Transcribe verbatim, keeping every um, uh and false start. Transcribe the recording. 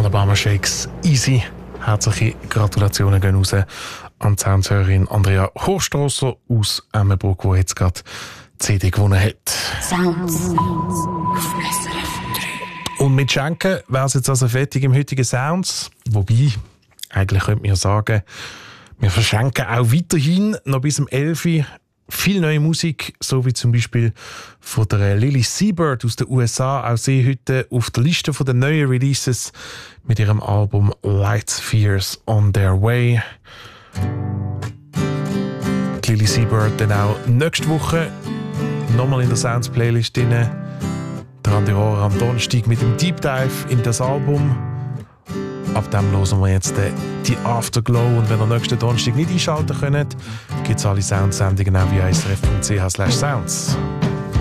Alabama Shakes, easy. Herzliche Gratulationen gehen raus an die Soundhörerin Andrea Horstrasser aus Emmenbruck, die jetzt gerade die C D gewonnen hat. Sounds. Und mit Schenken wäre es jetzt also fertig im heutigen Sounds. Wobei, eigentlich könnte man ja sagen, wir verschenken auch weiterhin noch bis zum elf Uhr viel neue Musik, so wie zum Beispiel von der Lily Seabird aus den U S A. Auch sie heute auf der Liste der neuen Releases mit ihrem Album Light Spheres on Their Way. Die Lily Seabird dann auch nächste Woche nochmal in der Sounds-Playlist drin. Der Andi Rohrer am Donnerstag mit dem Deep Dive in das Album. Ab dem hören wir jetzt die Afterglow. Und wenn ihr nächsten Donnerstag nicht einschalten könnt, gibt es alle Soundsendungen auch via srf punkt c h slash sounds.